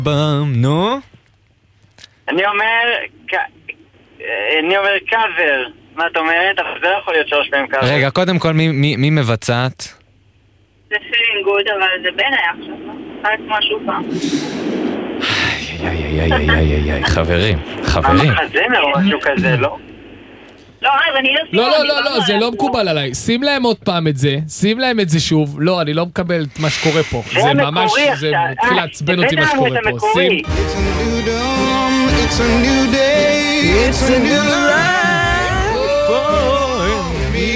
נו? אני אומר קאבר. מה את אומרת? אבל זה לא יכול להיות 3 פעמים קאבר. רגע, קודם כל, מי מבצעת? זה feeling good, אבל זה בין היה עכשיו, לא? רק משהו פעם. חברים. חזמר או משהו כזה, לא? לא, אז אני לא, זה לא מקובל עליי. שים להם עוד פעם את זה, שים להם את זה שוב. לא, אני לא מקבל את מה שקורה פה. זה ממש, זה מתחיל לעצבן אותי מה שקורה פה. שים. It's a new day, it's a new life for me.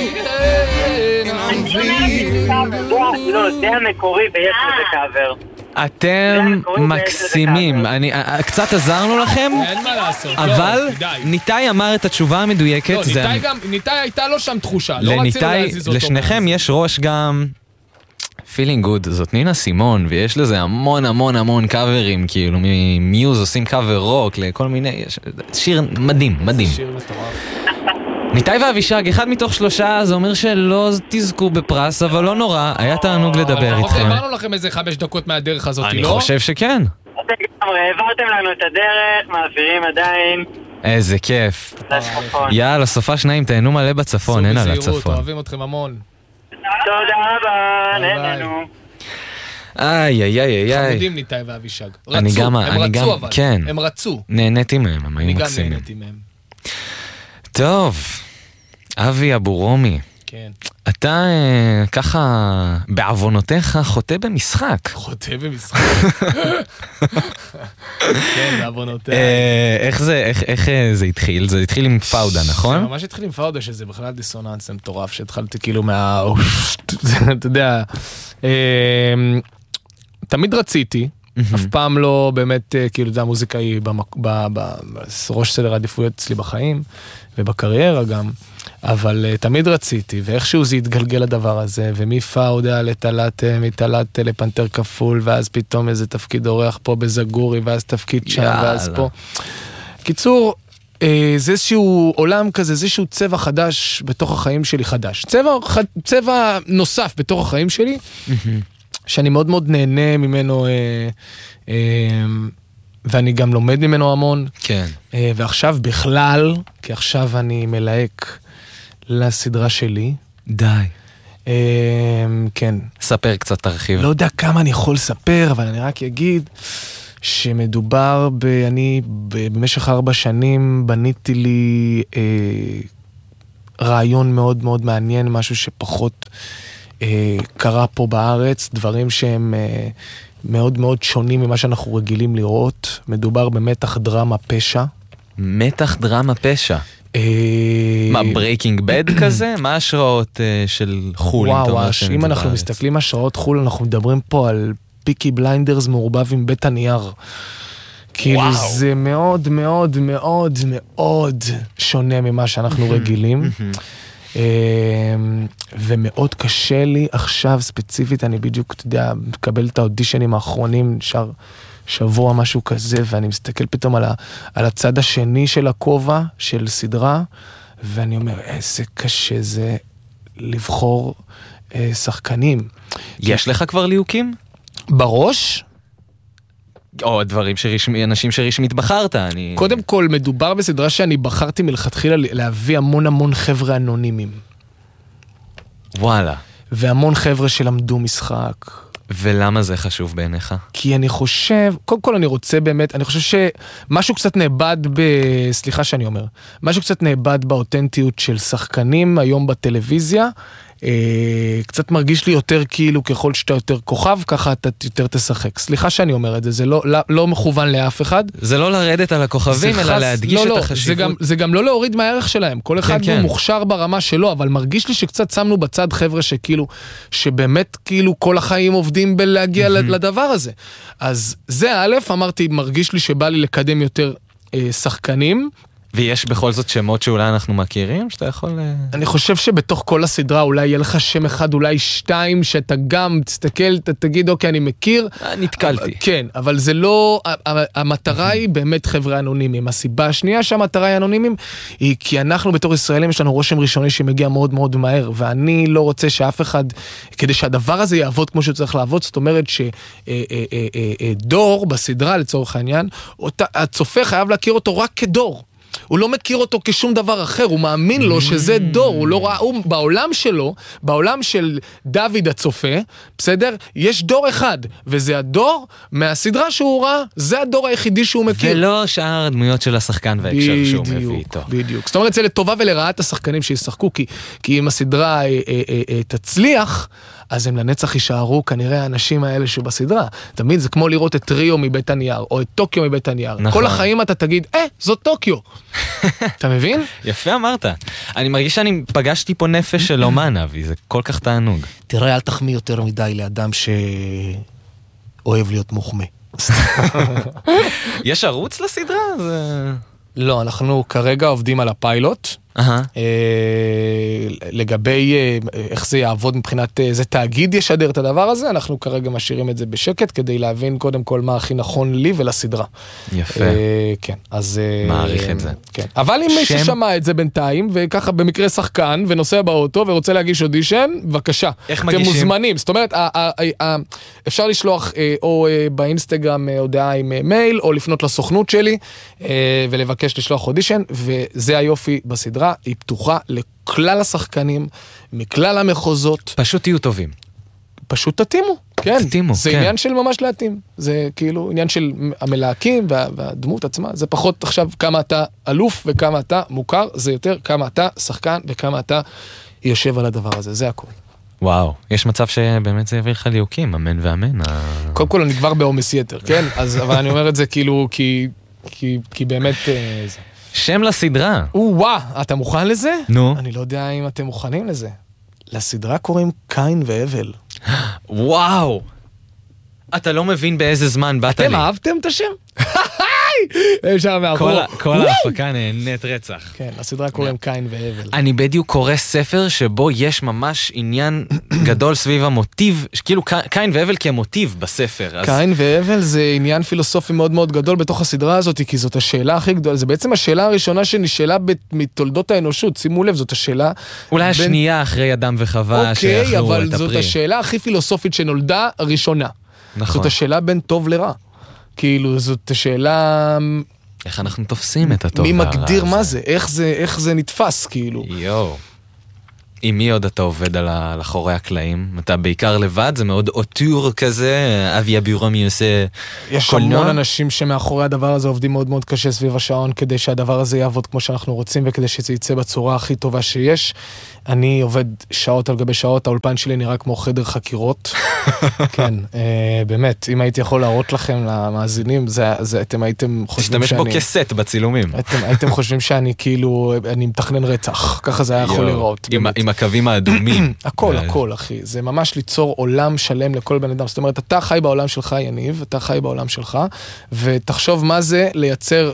לא, זה המקורי ויש לזה קאבר. אתם מקסימים. קצת עזרנו לכם, אין מה לעשות. אבל ניתאי אמר את התשובה המדויקת. ניתאי הייתה לו שם תחושה. לשניכם יש ראש גם feeling good. זאת נינה סימון, ויש לזה המון קאברים, כאילו ממיוז עושים קאבר רוק לכל מיני, שיר מדהים. שיר מטורף. ניתאי ואבישג, 1 מתוך 3, זה אומר שלא תזכו בפרס, אבל לא נורא, היה תענוג לדבר איתכם. העברנו לכם איזה 5 דקות מהדרך הזאת, לא? אני חושב שכן. העברתם לנו את הדרך, מעבירים עדיין. איזה כיף. יאללה, סופה שניים, תהנו מלא בצפון, אין על הצפון. אוהבים אתכם המון. תודה רבה, נהננו. איי. חמודים ניתאי ואבישג. הם רצו אבל. כן. הם רצו. נהניתי מהם, הם היו מקסימים. אני גם נהניתי מהם. טוב, אבי אבו רומי. כן. אתה ככה בעוונותיך חוטא במשחק. כן, בעוונותיך. איך זה התחיל? זה התחיל עם פאודה, נכון? זה ממש התחיל עם פאודה, שזה בכלל דיסוננס מטורף, שהתחלתי כאילו אתה יודע, תמיד רציתי, אף פעם לא באמת, כאילו, זה המוזיקה היא בראש סדר העדיפויות אצלי בחיים, ובקריירה גם, אבל תמיד רציתי, ואיכשהו זה התגלגל לדבר הזה, ומפאודה לטלט, מטלט לפנתר כפול, ואז פתאום איזה תפקיד אורח פה בזגורי, ואז תפקיד שם, ואז פה. קיצור, זה איזשהו עולם כזה, זה איזשהו צבע חדש בתוך החיים שלי חדש. צבע נוסף בתוך החיים שלי, שאני מאוד מאוד נהנה ממנו, ואני גם לומד ממנו המון. כן. ועכשיו בכלל, כי עכשיו אני מלהק לסדרה שלי. די. כן. ספר קצת תרחיב. לא יודע כמה אני יכול לספר, אבל אני רק אגיד שמדובר אני במשך 4 שנים בניתי לי רעיון מאוד מאוד מעניין, משהו שפחות קרה פה בארץ, דברים שהם מאוד מאוד שונים ממה שאנחנו רגילים לראות. מדובר במתח דרמה פשע. מתח דרמה פשע? מה, ברייקינג בד כזה? מה ההשראות של חול? וואו, אם אנחנו מסתכלים השראות חול, אנחנו מדברים פה על פיקי בליינדרס מעורבב עם בית הנייר. כאילו זה מאוד מאוד מאוד מאוד שונה ממה שאנחנו רגילים. ומאוד קשה לי עכשיו ספציפית, אני בדיוק, אתה יודע, מקבל את האודישנים האחרונים, שבוע משהו כזה, ואני מסתכל פתאום על הצד השני של הכובע, של סדרה, ואני אומר, איזה קשה זה לבחור שחקנים. יש לך כבר ליהוקים? בראש? או דברים אנשים שרשמית בחרת. קודם כל, מדובר בסדרה שאני בחרתי מלכתחילה להביא המון חבר'ה אנונימיים. וואלה. והמון חבר'ה שלמדו משחק. ולמה זה חשוב בעיניך? כי אני חושב, קודם כל אני רוצה באמת, אני חושב שמשהו קצת נאבד סליחה שאני אומר, משהו קצת נאבד באותנטיות של שחקנים היום בטלוויזיה, קצת מרגיש לי יותר כאילו ככל שאתה יותר כוכב, ככה אתה יותר תשחק. סליחה שאני אומר את זה, זה לא מכוון לאף אחד. זה לא לרדת על הכוכבים, אלא להדגיש את החשיבות. זה גם לא להוריד מהערך שלהם. כל אחד הוא מוכשר ברמה שלו, אבל מרגיש לי שקצת שמנו בצד חבר'ה שכאילו, שבאמת כאילו כל החיים עובדים בלהגיע לדבר הזה. אז זה א', אמרתי, מרגיש לי שבא לי לקדם יותר שחקנים, ויש בכל זאת שמות שאולי אנחנו מכירים, שאתה יכול... אני חושב שבתוך כל הסדרה אולי יהיה לך שם אחד, אולי שתיים, שאתה גם תסתכל, תגיד, אוקיי, אני מכיר. נתקלתי. כן, אבל זה לא... המטרה היא באמת חבר'ה אנונימיים. הסיבה השנייה שהמטרה היא אנונימיים, היא כי אנחנו בתור ישראלים יש לנו רושם ראשוני שמגיע מאוד מאוד מהר, ואני לא רוצה שאף אחד, כדי שהדבר הזה יעבוד כמו שהוא צריך לעבוד, זאת אומרת שדור בסדרה לצורך העניין, הצופה חייב להכיר אותו רק כדור. הוא לא מכיר אותו כשום דבר אחר, הוא מאמין לו שזה דור, הוא לא ראה, הוא בעולם שלו, בעולם של דוד הצופה, בסדר? יש דור אחד, וזה הדור מהסדרה שהוא ראה, זה הדור היחידי שהוא מכיר. ולא שאר הדמויות של השחקן והקשר שהוא מביא איתו. בדיוק. זאת אומרת, זה לטובה ולרעת השחקנים שישחקו, כי אם הסדרה תצליח, אז הם לנצח יישארו כנראה האנשים האלה שבסדרה. תמיד זה כמו לראות את ריו מבית הנייר, או את טוקיו מבית הנייר. נכון. כל החיים אתה תגיד, זאת טוקיו. אתה מבין? יפה אמרת. אני מרגיש שאני פגשתי פה נפש של אומן, אבי, זה כל כך תענוג. תראה, אל תחמיא יותר מדי לאדם שאוהב להיות מוחמא. יש ערוץ לסדרה? לא, אנחנו כרגע עובדים על הפיילוט. לגבי איך זה יעבוד מבחינת איזה תאגיד ישדר את הדבר הזה, אנחנו כרגע משאירים את זה בשקט כדי להבין קודם כל מה הכי נכון לי ולסדרה. יפה. כן, אז... מעריך את זה. כן. אבל אם מישהו שמע את זה בינתיים, וככה במקרה שחקן ונוסע באוטו ורוצה להגיש אודישן, בבקשה. איך מגישים? אתם מוזמנים. זאת אומרת, אפשר לשלוח או באינסטגרם הודעה עם מייל, או לפנות לסוכנות שלי, ולבקש לשלוח אודישן, וזה היופי בסדרה. היא פתוחה לכלל השחקנים, מכלל המחוזות. פשוט תהיו טובים. פשוט תתימו, כן. תתימו, זה כן. עניין של ממש להתאים. זה כאילו עניין של המלהקים והדמות עצמה. זה פחות עכשיו כמה אתה אלוף וכמה אתה מוכר, זה יותר כמה אתה שחקן וכמה אתה יושב על הדבר הזה. זה הכל. וואו, יש מצב שבאמת זה יביא לך ליהוקים, אמן ואמן. קודם כל אני כבר בעומס יתר, כן? אבל אני אומר את זה כאילו כי באמת... שם לסדרה. וואו, אתה מוכן לזה? נו. אני לא יודע אם אתם מוכנים לזה. לסדרה קוראים קין והבל. וואו. אתה לא מבין באיזה זמן באת לי. אתם אהבתם את השם? כל ההפקה נהנית רצח. כן, הסדרה קוראים קין והבל. אני בדיוק קורא ספר שבו יש ממש עניין גדול סביב המוטיב, כאילו קין והבל כמוטיב בספר. קין והבל זה עניין פילוסופי מאוד מאוד גדול בתוך הסדרה הזאת, כי זאת השאלה הכי גדולה, זה בעצם השאלה הראשונה שנשאלה מתולדות האנושות, שימו לב, זאת השאלה... אולי השנייה אחרי אדם וחווה שיכלו את הפרי. אוקיי, אבל זאת השאלה הכי פילוסופית שנולדה הראשונה. נכון. זאת השאלה בין טוב לרע. כאילו, זאת השאלה... איך אנחנו תופסים את הטוב מי והרע הזה? מגדיר מה זה? איך זה נתפס, כאילו? יואו. עם מי עוד אתה עובד על אחורי הקלעים? אתה בעיקר לבד? זה מאוד אוטור כזה? אבי אבירומי עושה יש קולנוע? המון אנשים שמאחורי הדבר הזה עובדים מאוד מאוד קשה סביב השעון, כדי שהדבר הזה יעבוד כמו שאנחנו רוצים, וכדי שזה יצא בצורה הכי טובה שיש. אני עובד שעות על גבי שעות, האולפן שלי נראה כמו חדר חקירות. כן, באמת, אם הייתי יכול להראות לכם למאזינים, אתם הייתם חושבים תשתמש בו כסט בצילומים. הייתם חושבים שאני כאילו, אני מתכנן רצח, ככה זה היה יכול לראות. עם הקווים האדומים. הכל, אחי. זה ממש ליצור עולם שלם לכל בן אדם. זאת אומרת, אתה חי בעולם שלך, יניב, אתה חי בעולם שלך, ותחשוב מה זה לייצר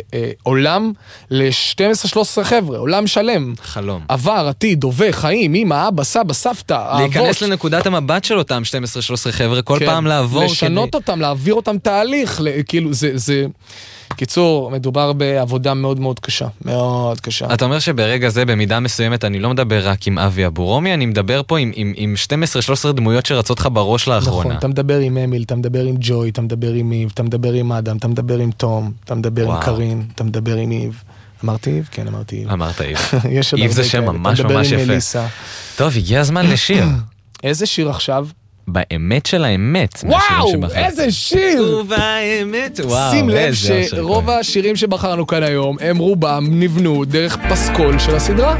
עולם ל-12-13 חבר'ה, עולם שלם. חלום. עבר, עתיד, הווה, חיים, אמא, אבא, סבא, סבתא, האבות. להיכנס לנקודת המבט של אותם 12-13 חבר'ה, כל פעם לעבור. לשנות אותם, להעביר אותם תהליך, כאילו זה... קיצור, מדובר בעבודה מאוד מאוד קשה, מאוד קשה. אתה אומר שברגע זה, במידה מסוימת, אני לא מדבר רק עם אבי אבורומי, אני מדבר פה עם 12-13 דמויות שרצות לך בראש לאחרונה. נכון, אתה מדבר עם אמיל, אתה מדבר עם ג'וי, אתה מדבר עם איב, אתה מדבר עם אדם, אתה מדבר עם תום, אתה מדבר עם קרין, אתה מדבר עם איב. אמרתי איב? כן, אמרתי איב. אמרת איב. איב זה שם ממש ממש יפה. טוב, הגיע הזמן לשיר. איזה שיר עכשיו? באמת של האמת. וואו, איזה שיר! ובאמת, וואו. שים לב שרוב השירים שבחרנו כאן היום, הם רובם נבנו דרך פסקול של הסדרה.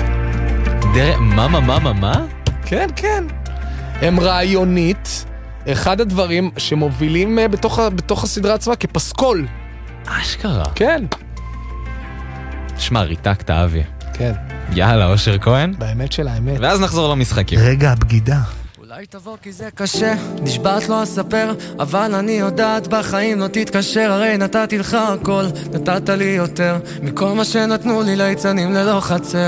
מה? כן, כן. הם רעיונית, אחד הדברים שמובילים בתוך הסדרה עצמה כפסקול. אשכרה. כן. שמע, ריתקת אבי. כן. יאללה, אושר כהן. באמת של האמת. ואז נחזור למשחקים. רגע הבגידה. אולי אולי תבוא כי זה קשה, נשבעת לא אספר, אבל אני יודעת בחיים לא תתקשר, הרי נתתי לך הכל, נתת לי יותר מכל מה שנתנו לי ליצנים ללא חצר.